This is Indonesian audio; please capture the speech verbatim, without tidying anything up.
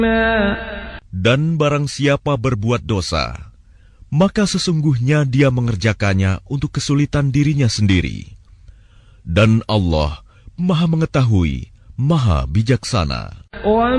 Dan barang siapa berbuat dosa, maka sesungguhnya dia mengerjakannya untuk kesulitan dirinya sendiri. Dan Allah Maha Mengetahui, Maha Bijaksana.